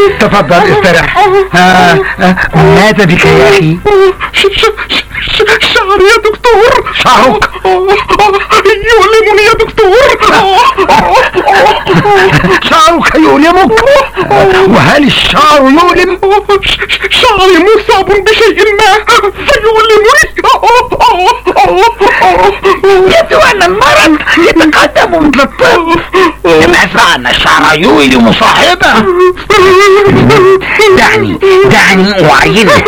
تفضل استرح. ماذا بك يا اخي؟ شعري يا دكتور. شعرك يؤلمني يا دكتور. شعرك يؤلمك؟ وهل الشعر يؤلم؟ شعري مصاب بشيء ما فيؤلمني. يبدو ان المرض يتقدم من الطب. لماذا ان الشعر يؤلم صاحبه؟ دعني اعينك.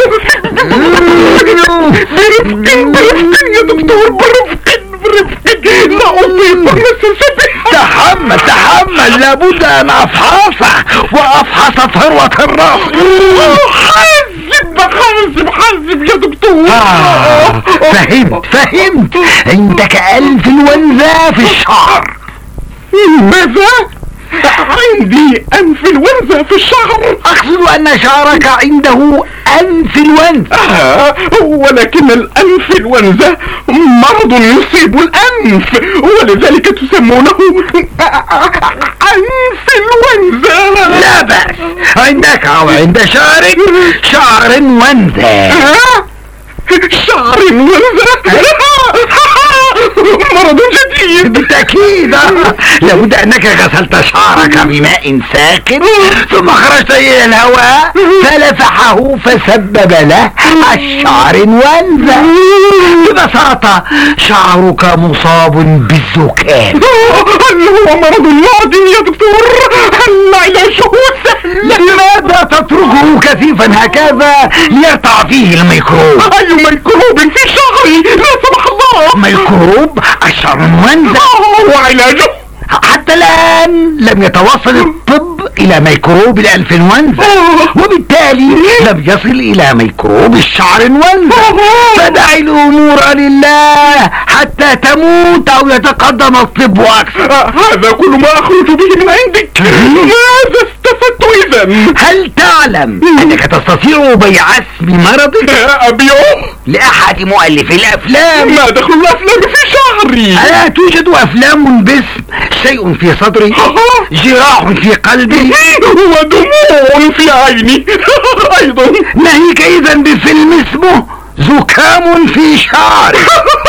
برفق يا دكتور، برفق لا أطيق نفسي. تحمل لابد ان افحصه وافحص ثروة الراس. حاسب يا دكتور. فهمت عندك انفلونزا في الشعر. ماذا؟ عندي انفلونزا في الشعر. اقصد ان شعرك عنده انفلونزا. ولكن الانفلونزا مرض يصيب الانف، ولذلك تسمونه انفلونزا. لا بأس، عندك او عند شعر ونزا. شعر ونزا؟ مرض جديد. بالتأكيد. لابد انك غسلت شعرك بماء ساخن ثم خرجت الى الهواء فلفحه فسبب له الشعر ونزا. ببساطة شعرك مصاب بالزكام. هل هو مرض معدي يا دكتور؟ هل علاجه سهل؟ لماذا تتركه كثيفا هكذا ليرتع فيه الميكروب؟ اي ميكروب في شعري؟ لا سمح الله. ميكروب الشعر ونزا. وعلاجه؟ حتى الآن لم يتوصل الطب إلى ميكروب الانفلونزا، وبالتالي لم يصل إلى ميكروب الشعر ونزا. فدع الأمور لله حتى تموت أو يتقدم الطب أكثر. هذا كل ما أخرج به من عندك. ماذا استفدت إذن؟ هل تعلم أنك تستطيع بيع اسم مرضك؟ أبيعه لأحد مؤلفي الأفلام. ما دخل الأفلام في شعري؟ ألا توجد أفلام باسم شيء في صدري، جراح في قلبي، ودموع في عيني أيضا. ناهيك إذن بفيلم اسمه زكام في شعري.